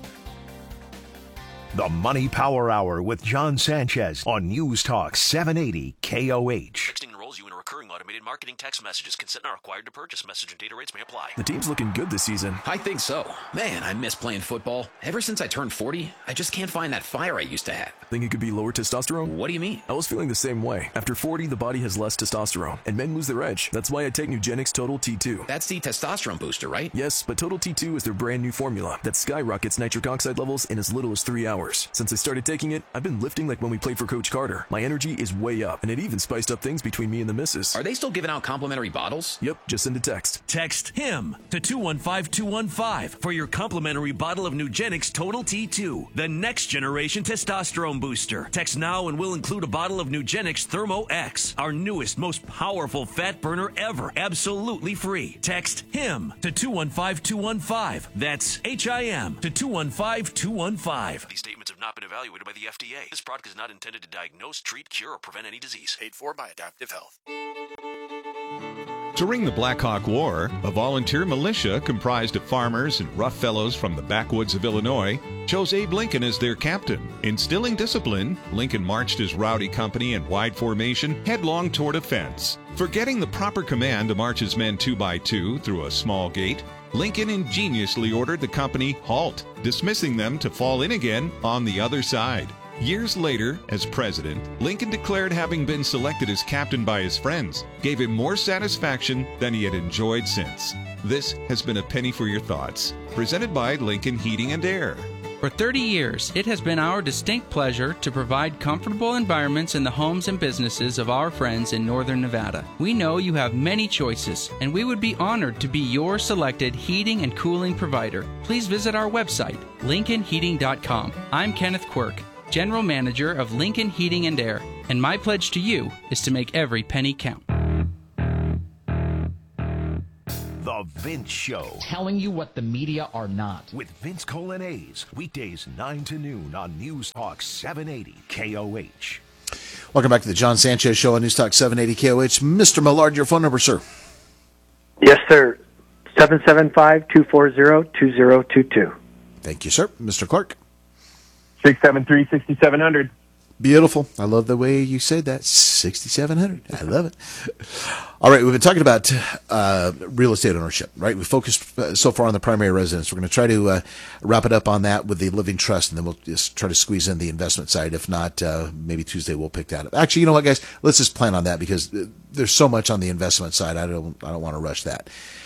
Speaker 5: The Money Power Hour with John Sanchez on News Talk seven eighty K O H.
Speaker 4: Texting enrolls you in a recurring automated marketing text messages. Consent not required to purchase. Message and data rates may apply.
Speaker 23: The team's looking good this season.
Speaker 24: I think so. Man, I miss playing football. Ever since I turned forty, I just can't find that fire I used to have.
Speaker 23: Think it could be lower testosterone?
Speaker 24: What do you mean?
Speaker 23: I was feeling the same way. After forty, the body has less testosterone, and men lose their edge. That's why I take Nugenix Total T two.
Speaker 24: That's the testosterone booster, right?
Speaker 23: Yes, but Total T two is their brand new formula that skyrockets nitric oxide levels in as little as three hours. Since I started taking it, I've been lifting like when we played for Coach Carter. My energy is way up, and it even spiced up things between me and the missus.
Speaker 24: Are they still giving out complimentary bottles?
Speaker 23: Yep, just send a text.
Speaker 25: Text HIM to two one five two one five for your complimentary bottle of Nugenix Total T two, the next generation testosterone booster. Text now and we'll include a bottle of Nugenix Thermo X, our newest, most powerful fat burner ever, absolutely free. Text HIM to two one five two one five. That's H I M to two one five two one five.
Speaker 4: These statements have not been evaluated by the F D A. This product is not intended to diagnose, treat, cure, or prevent any disease. Paid for by Adaptive Health.
Speaker 26: During the Black Hawk War, a volunteer militia comprised of farmers and rough fellows from the backwoods of Illinois chose Abe Lincoln as their captain. Instilling discipline, Lincoln marched his rowdy company in wide formation headlong toward a fence. Forgetting the proper command to march his men two by two through a small gate, Lincoln ingeniously ordered the company halt, dismissing them to fall in again on the other side. Years later, as president, Lincoln declared having been selected as captain by his friends gave him more satisfaction than he had enjoyed since. This has been a Penny for Your Thoughts, presented by Lincoln Heating and Air.
Speaker 6: For thirty years, it has been our distinct pleasure to provide comfortable environments in the homes and businesses of our friends in Northern Nevada. We know you have many choices, and we would be honored to be your selected heating and cooling provider. Please visit our website, lincoln heating dot com. I'm Kenneth Quirk, General Manager of Lincoln Heating and Air, and my pledge to you is to make every penny count.
Speaker 5: The Vince Show.
Speaker 7: Telling you what the media are not.
Speaker 5: With Vince Colonnese. Weekdays nine to noon on News Talk seven eighty K O H.
Speaker 10: Welcome back to the John Sanchez Show on News Talk seven eighty K O H. Mister Millard, your phone number, sir.
Speaker 12: Yes, sir. seven seven five, two four zero, two zero two two.
Speaker 10: Thank you, sir. Mister Clark.
Speaker 11: six seven three, six seven zero zero.
Speaker 10: Beautiful. I love the way you said that. sixty-seven hundred. I love it. All right, we've been talking about uh, real estate ownership, right? We focused uh, so far on the primary residence. We're going to try to uh, wrap it up on that with the living trust, and then we'll just try to squeeze in the investment side. If not, uh, maybe Tuesday we'll pick that up. Actually, you know what, guys? Let's just plan on that because there's so much on the investment side. I don't, I don't want to rush that.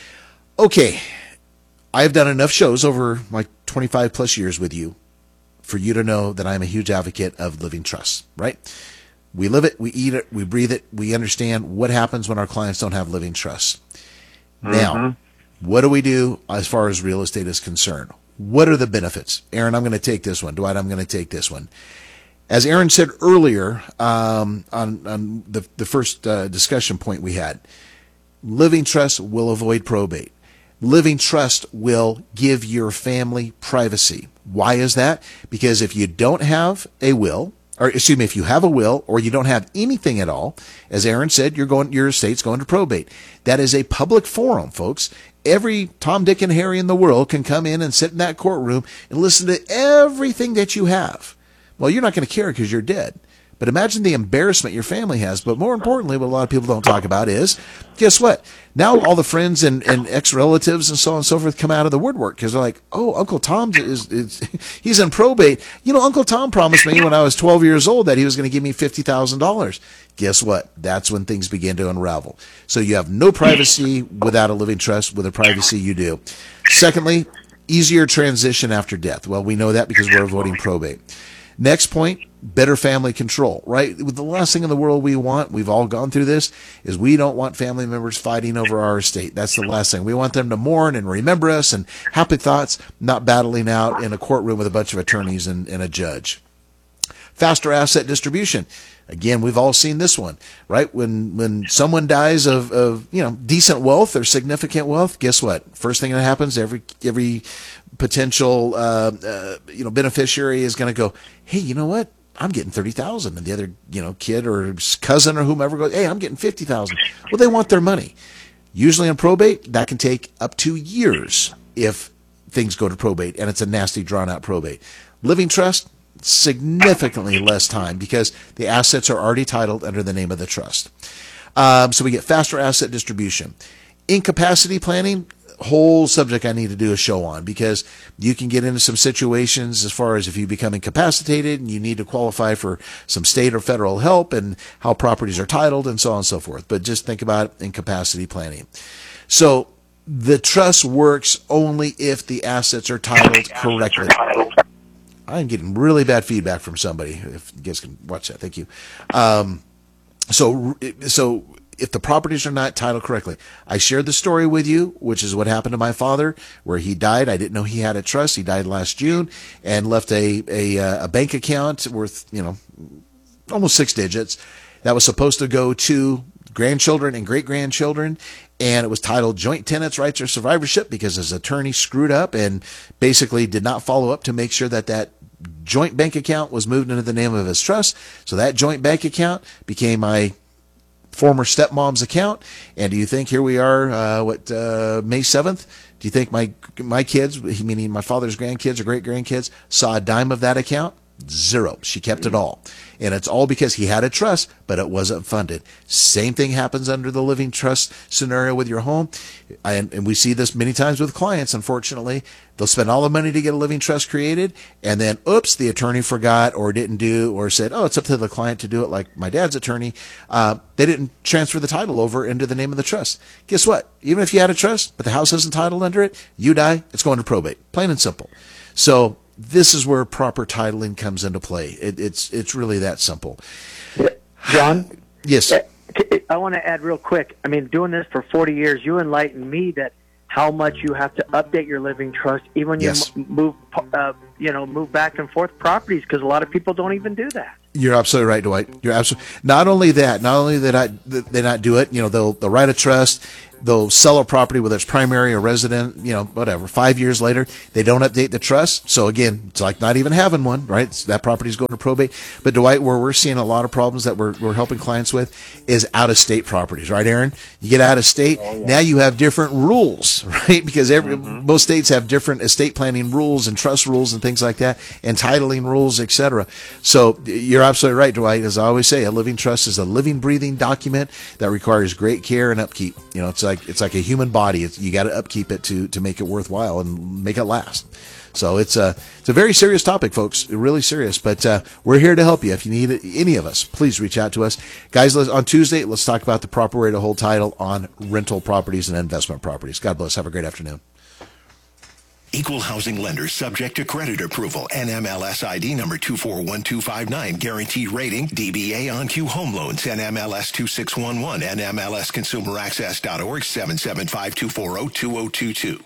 Speaker 10: Okay, I've done enough shows over my twenty-five plus years with you for you to know that I'm a huge advocate of living trusts, right? We live it, we eat it, we breathe it, we understand what happens when our clients don't have living trusts. Mm-hmm. Now, what do we do as far as real estate is concerned? What are the benefits? Aaron, I'm going to take this one. Dwight, I'm going to take this one. As Aaron said earlier um, on, on the, the first uh, discussion point we had, living trust will avoid probate. Living trust will give your family privacy. Why is that? Because if you don't have a will, or excuse me, if you have a will or you don't have anything at all, as Aaron said, you're going, your estate's going to probate. That is a public forum, folks. Every Tom, Dick, and Harry in the world can come in and sit in that courtroom and listen to everything that you have. Well, you're not going to care because you're dead. But imagine the embarrassment your family has. But more importantly, what a lot of people don't talk about is, guess what? Now all the friends and, and ex-relatives and so on and so forth come out of the woodwork because they're like, oh, Uncle Tom is, is he's in probate. You know, Uncle Tom promised me when I was twelve years old that he was going to give me fifty thousand dollars. Guess what? That's when things begin to unravel. So you have no privacy without a living trust. With a privacy, you do. Secondly, easier transition after death. Well, we know that because we're avoiding probate. Next point, better family control, right? The last thing in the world we want, we've all gone through this, is we don't want family members fighting over our estate. That's the last thing. We want them to mourn and remember us and happy thoughts, not battling out in a courtroom with a bunch of attorneys and, and a judge. Faster asset distribution. Again, we've all seen this one, right? When when someone dies of, of you know decent wealth or significant wealth, guess what? First thing that happens, every every potential uh, uh, you know beneficiary is going to go, hey, you know what? I'm getting thirty thousand, and the other you know kid or cousin or whomever goes, hey, I'm getting fifty thousand. Well, they want their money. Usually on probate, that can take up to years if things go to probate, and it's a nasty, drawn-out probate. Living trust, significantly less time because the assets are already titled under the name of the trust. Um, so we get faster asset distribution. Incapacity planning, whole subject I need to do a show on because you can get into some situations as far as if you become incapacitated and you need to qualify for some state or federal help and how properties are titled and so on and so forth. But just think about incapacity planning. So the trust works only if the assets are titled correctly. I'm getting really bad feedback from somebody. If you guys can watch that, thank you. Um, so, so if the properties are not titled correctly, I shared the story with you, which is what happened to my father, where he died. I didn't know he had a trust. He died last June and left a a, a bank account worth you know almost six digits that was supposed to go to grandchildren and great grandchildren. And it was titled Joint Tenants' Rights or Survivorship because his attorney screwed up and basically did not follow up to make sure that that joint bank account was moved into the name of his trust. So that joint bank account became my former stepmom's account. And do you think here we are, uh, what, uh, May seventh? Do you think my my kids, meaning my father's grandkids or great grandkids, saw a dime of that account? Zero. She kept it all. And it's all because he had a trust, but it wasn't funded. Same thing happens under the living trust scenario with your home. And, and we see this many times with clients, unfortunately. They'll spend all the money to get a living trust created, and then, oops, the attorney forgot or didn't do or said, oh, it's up to the client to do it like my dad's attorney. Uh, they didn't transfer the title over into the name of the trust. Guess what? Even if you had a trust, but the house isn't titled under it, you die, it's going to probate. Plain and simple. So this is where proper titling comes into play. It, it's it's really that simple.
Speaker 12: John?
Speaker 10: Yes.
Speaker 12: I want to add real quick. I mean, doing this for forty years, you enlightened me that how much you have to update your living trust, even when
Speaker 10: yes.
Speaker 12: you move, uh, you know, move back and forth properties, because a lot of people don't even do that.
Speaker 10: You're absolutely right, Dwight. You're absolutely. Not only that, not only that I, they not do it, you know, they'll they'll write a trust, they'll sell a property, whether it's primary or resident, you know, whatever. Five years later, they don't update the trust. So again, it's like not even having one, right? It's, that property's going to probate. But Dwight, where we're seeing a lot of problems that we're we're helping clients with is out of state properties, right, Aaron? You get out of state, oh, yeah. Now you have different rules, right? Because every mm-hmm. most states have different estate planning rules and trust rules and things like that, and titling rules, et cetera. So you're absolutely right, Dwight. As I always say, a living trust is a living, breathing document that requires great care and upkeep. You know, it's like it's like a human body. It's, you got to upkeep it to to make it worthwhile and make it last. So it's a it's a very serious topic, folks. Really serious. But uh, we're here to help you. If you need any of us, please reach out to us, guys. Let's, on Tuesday, let's talk about the proper way to hold title on rental properties and investment properties. God bless. Have a great afternoon.
Speaker 2: Equal housing lender subject to credit approval. N M L S I D number two four one two five nine. Guaranteed rating. D B A on Q Home Loans. N M L S two six one one. N M L S consumer access dot org. seven seven five, two four zero, two zero two two.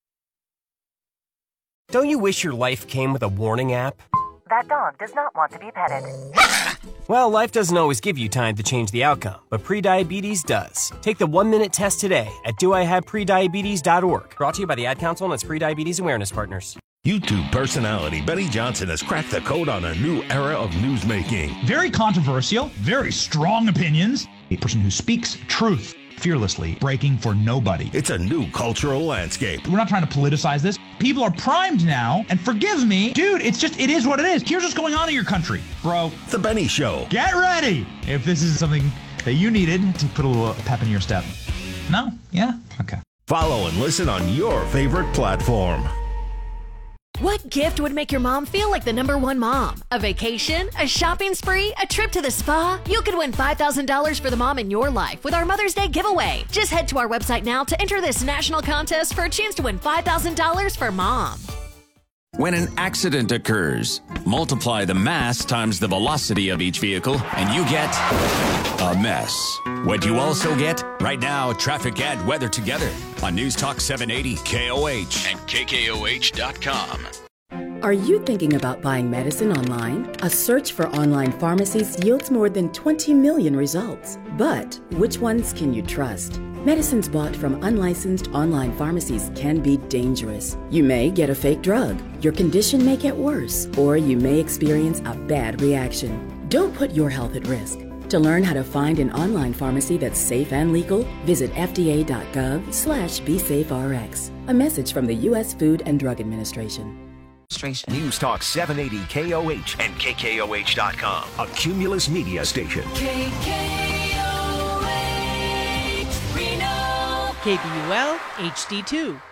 Speaker 1: Don't you wish your life came with a warning app?
Speaker 8: That dog does not want to be petted.
Speaker 1: Well, life doesn't always give you time to change the outcome, but prediabetes does. Take the one-minute test today at do I have prediabetes dot org. Brought to you by the Ad Council and its Prediabetes Awareness Partners.
Speaker 5: YouTube personality Benny Johnson has cracked the code on a new era of newsmaking.
Speaker 7: Very controversial, very strong opinions. A person who speaks truth fearlessly, breaking for nobody.
Speaker 5: It's a new cultural landscape.
Speaker 7: We're not trying to politicize this. People are primed now, and forgive me, dude, it's just, it is what it is. Here's what's going on in your country, bro.
Speaker 5: The Benny Show.
Speaker 7: Get ready if this is something that you needed to put a little pep in your step. No? Yeah? Okay.
Speaker 5: Follow and listen on your favorite platform.
Speaker 8: What gift would make your mom feel like the number one mom? A vacation? A shopping spree? A trip to the spa? You could win five thousand dollars for the mom in your life with our Mother's Day giveaway. Just head to our website now to enter this national contest for a chance to win five thousand dollars for mom.
Speaker 9: When an accident occurs, multiply the mass times the velocity of each vehicle, and you get a mess. What you also get? Right now, traffic and weather together on News Talk seven eighty K O H and K K O H dot com.
Speaker 13: Are you thinking about buying medicine online? A search for online pharmacies yields more than twenty million results. But which ones can you trust? Medicines bought from unlicensed online pharmacies can be dangerous. You may get a fake drug, your condition may get worse, or you may experience a bad reaction. Don't put your health at risk. To learn how to find an online pharmacy that's safe and legal, visit F D A dot gov slash be safe R X. A message from the U S Food and Drug Administration.
Speaker 5: News Talk seven eighty K O H
Speaker 4: and K K O H dot com.
Speaker 5: A Cumulus media station.
Speaker 8: K K O H, Reno.
Speaker 14: K B U L H D two.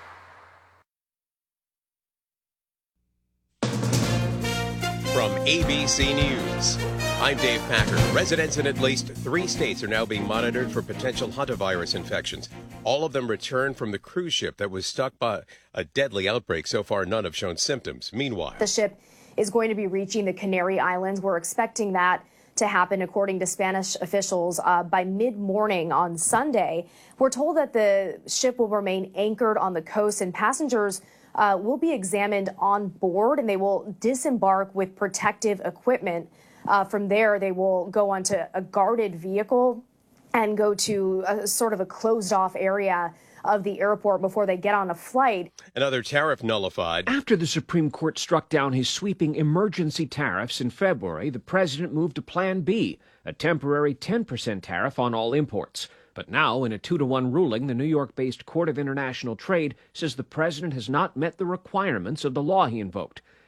Speaker 16: From A B C News, I'm Dave Packer. Residents in at least three states are now being monitored for potential hantavirus infections. All of them returned from the cruise ship that was stuck by a deadly outbreak. So far, none have shown symptoms. Meanwhile,
Speaker 27: the ship is going to be reaching the Canary Islands. We're expecting that to happen, according to Spanish officials, uh, by mid-morning on Sunday. We're told that the ship will remain anchored on the coast, and passengers uh, will be examined on board, and they will disembark with protective equipment. Uh, from there, they will go onto a guarded vehicle and go to a sort of a closed-off area of the airport before they get on a flight.
Speaker 16: Another tariff nullified.
Speaker 28: After the Supreme Court struck down his sweeping emergency tariffs in February, the president moved to Plan B, a temporary ten percent tariff on all imports. But now, in a two to one ruling, the New York-based Court of International Trade says the president has not met the requirements of the law he invoked.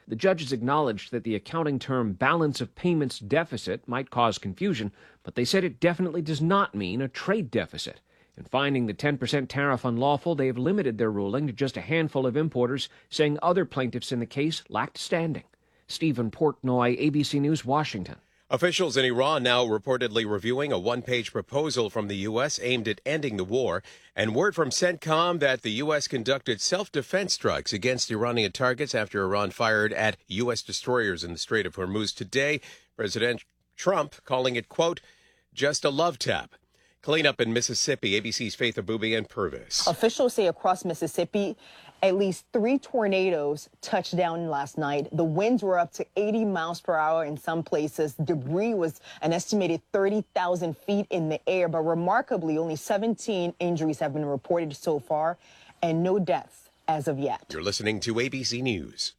Speaker 28: The judges acknowledged that the accounting term balance of payments deficit might cause confusion, but they said it definitely does not mean a trade deficit. In finding the ten percent tariff unlawful, they have limited their ruling to just a handful of importers, saying other plaintiffs in the case lacked standing. Stephen Portnoy, A B C News, Washington.
Speaker 16: Officials in Iran now reportedly reviewing a one-page proposal from the U S aimed at ending the war, and word from CENTCOM that the U S conducted self-defense strikes against Iranian targets after Iran fired at U S destroyers in the Strait of Hormuz today. President Trump calling it, quote, just a love tap. Cleanup in Mississippi, A B C's Faith Abubi and Purvis.
Speaker 3: Officials say across Mississippi, at least three tornadoes touched down last night. The winds were up to eighty miles per hour in some places. Debris was an estimated thirty thousand feet in the air, but remarkably, only seventeen injuries have been reported so far and no deaths as of yet.
Speaker 16: You're listening to A B C News.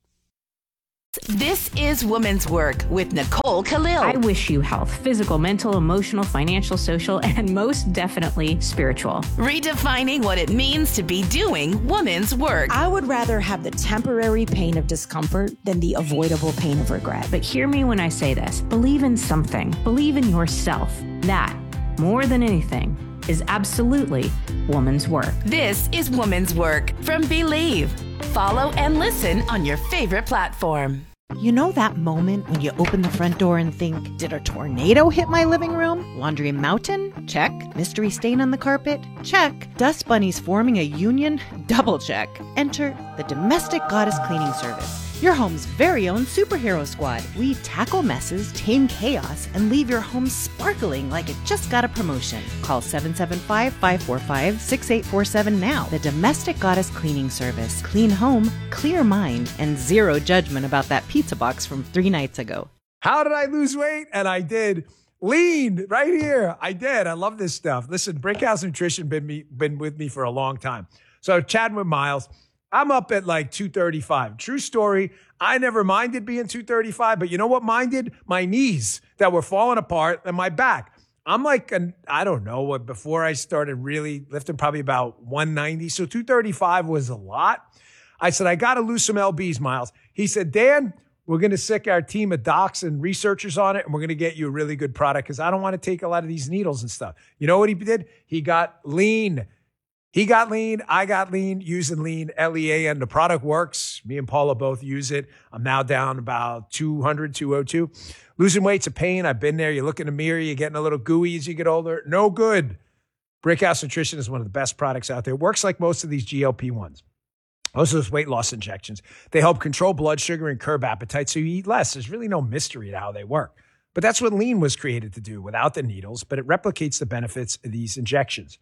Speaker 15: This is Women's Work with Nicole Khalil.
Speaker 17: I wish you health, physical, mental, emotional, financial, social, and most definitely spiritual.
Speaker 15: Redefining what it means to be doing women's work.
Speaker 18: I would rather have the temporary pain of discomfort than the avoidable pain of regret.
Speaker 17: But hear me when I say this. Believe in something. Believe in yourself. That, more than anything, is absolutely woman's work.
Speaker 15: This is Woman's Work from Believe. Follow and listen on your favorite platform.
Speaker 18: You know that moment when you open the front door and think, did a tornado hit my living room? Laundry mountain? Check. Mystery stain on the carpet? Check. Dust bunnies forming a union? Double check. Enter the Domestic Goddess Cleaning Service, your home's very own superhero squad. We tackle messes, tame chaos, and leave your home sparkling like it just got a promotion. Call seven seven five, five four five, six eight four seven now. The Domestic Goddess Cleaning Service. Clean home, clear mind, and zero judgment about that pizza box from three nights ago.
Speaker 19: How did I lose weight? And I did. Lean right here. I did. I love this stuff. Listen, Brickhouse Nutrition been me been with me for a long time. So chatting with Miles, I'm up at like two thirty-five. True story. I never minded being two thirty-five, but you know what minded? My knees that were falling apart and my back. I'm like, an, I don't know what, before I started really lifting, probably about one ninety. So two thirty-five was a lot. I said, I got to lose some L Bs, Miles. He said, Dan, we're going to sick our team of docs and researchers on it, and we're going to get you a really good product because I don't want to take a lot of these needles and stuff. You know what he did? He got lean. He got lean. I got lean using lean, L E A N. The product works. Me and Paula both use it. I'm now down about two hundred, two oh two. Losing weight's a pain. I've been there. You look in the mirror, you're getting a little gooey as you get older. No good. Brickhouse Nutrition is one of the best products out there. It works like most of these G L P ones. Most of those weight loss injections. They help control blood sugar and curb appetite so you eat less. There's really no mystery to how they work. But that's what lean was created to do without the needles, but it replicates the benefits of these injections.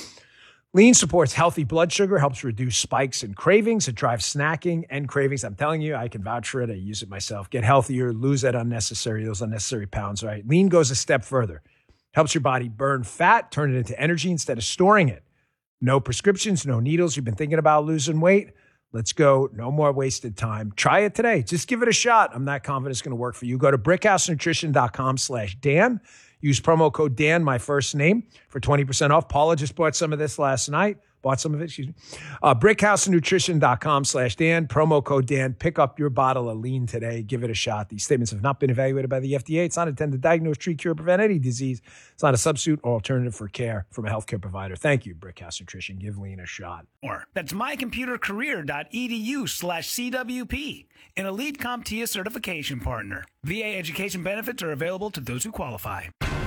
Speaker 19: Lean supports healthy blood sugar, helps reduce spikes and cravings. It drives snacking and cravings. I'm telling you, I can vouch for it. I use it myself. Get healthier, lose that unnecessary, those unnecessary pounds, right? Lean goes a step further. Helps your body burn fat, turn it into energy instead of storing it. No prescriptions, no needles. You've been thinking about losing weight? Let's go. No more wasted time. Try it today. Just give it a shot. I'm not confident it's going to work for you. Go to brickhousenutrition.com slash Dan. Use promo code Dan, my first name, for twenty percent off. Paula just bought some of this last night. Bought some of it, excuse me. Uh, brickhousenutrition.com slash Dan. Promo code Dan. Pick up your bottle of lean today. Give it a shot. These statements have not been evaluated by the F D A. It's not intended to diagnose, treat, cure, prevent any disease. It's not a substitute or alternative for care from a healthcare provider. Thank you, Brickhouse Nutrition. Give lean a shot.
Speaker 20: That's mycomputercareer.edu slash CWP, an elite CompTIA certification partner. V A education benefits are available to those who qualify.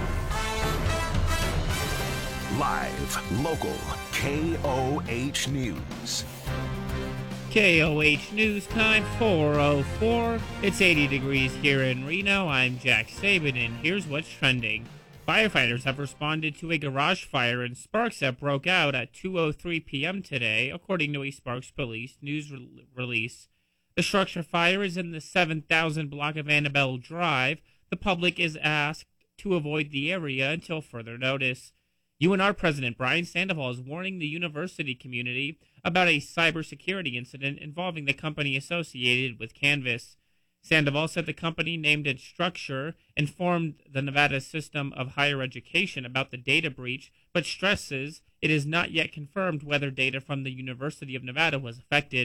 Speaker 5: Live, local, K O H News.
Speaker 21: K O H News time, four oh four. It's eighty degrees here in Reno. I'm Jack Saban, and here's what's trending. Firefighters have responded to a garage fire in Sparks that broke out at two oh three p.m. today, according to a Sparks Police news re- release. The structure fire is in the seven thousand block of Annabelle Drive. The public is asked to avoid the area until further notice. U N R President Brian Sandoval is warning the university community about a cybersecurity incident involving the company associated with Canvas. Sandoval said the company named its structure informed the Nevada System of Higher Education about the data breach, but stresses it is not yet confirmed whether data from the University of Nevada was affected.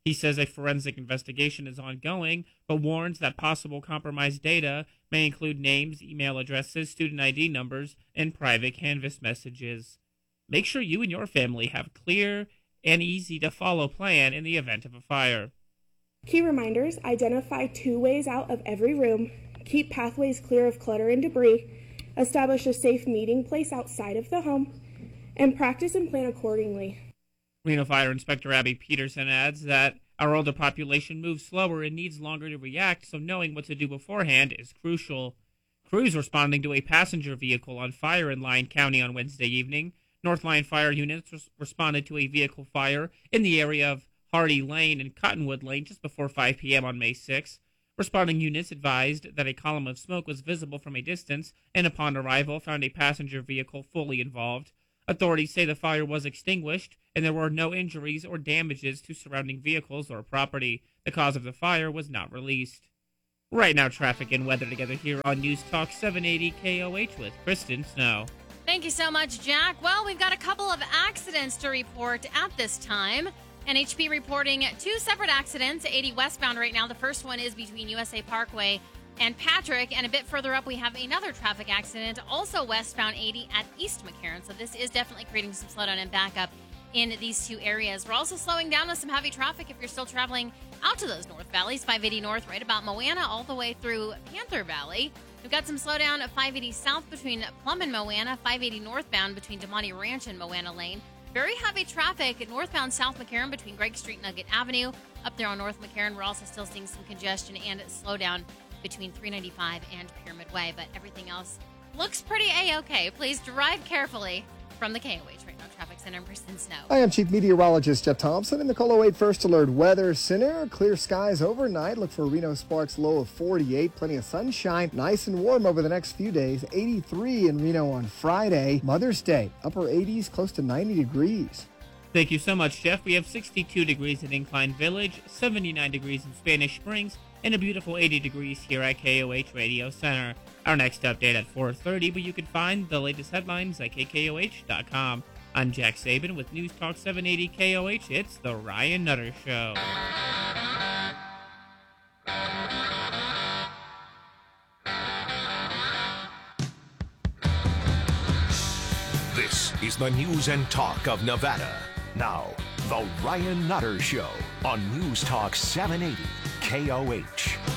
Speaker 21: He says a forensic investigation is ongoing, but warns that possible compromised data may include names, email addresses, student I D numbers, and private Canvas messages. Make sure you and your family have a clear and easy-to-follow plan in the event of a fire.
Speaker 6: Key reminders: identify two ways out of every room, keep pathways clear of clutter and debris, establish a safe meeting place outside of the home, and practice and plan accordingly.
Speaker 21: Reno Fire Inspector Abby Peterson adds that our older population moves slower and needs longer to react, so knowing what to do beforehand is crucial. Crews responding to a passenger vehicle on fire in Lyon County on Wednesday evening. North Lyon Fire units res- responded to a vehicle fire in the area of Hardy Lane and Cottonwood Lane just before five p.m. on May sixth. Responding units advised that a column of smoke was visible from a distance and upon arrival found a passenger vehicle fully involved. Authorities say the fire was extinguished and there were no injuries or damages to surrounding vehicles or property. The cause of the fire was not released. Right now, traffic and weather together here on News Talk seven eighty K O H with Kristen Snow.
Speaker 11: Thank you so much, Jack. Well, we've got a couple of accidents to report at this time. N H P reporting two separate accidents, eighty westbound right now. The first one is between U S A Parkway and Patrick, and a bit further up we have another traffic accident, also westbound eighty at East McCarran. So this is definitely creating some slowdown and backup in these two areas. We're also slowing down with some heavy traffic if you're still traveling out to those North Valleys, five eighty North, right about Moana, all the way through Panther Valley. We've got some slowdown at five eighty South between Plum and Moana, five eighty northbound between Demonte Ranch and Moana Lane. Very heavy traffic at northbound South McCarran between Gregg Street and Nugget Avenue. Up there on North McCarran, we're also still seeing some congestion and slowdown between three ninety-five and Pyramid Way, but everything else looks pretty A-okay. Please drive carefully. From the K O H Right Now Traffic Center in Kristen Snow.
Speaker 12: I am Chief Meteorologist Jeff Thompson in the K O L eight First Alert Weather Center. Clear skies overnight. Look for Reno Sparks low of forty-eight. Plenty of sunshine. Nice and warm over the next few days. eighty-three in Reno on Friday. Mother's Day. Upper eighties, close to ninety degrees.
Speaker 21: Thank you so much, Jeff. We have sixty-two degrees in Incline Village, seventy-nine degrees in Spanish Springs, and a beautiful eighty degrees here at K O H Radio Center. Our next update at four thirty, but you can find the latest headlines at K K O H dot com. I'm Jack Saban with News Talk seven eighty K O H. It's The Ryan Nutter Show.
Speaker 5: This is the news and talk of Nevada. Now, The Ryan Nutter Show on News Talk seven eighty K O H.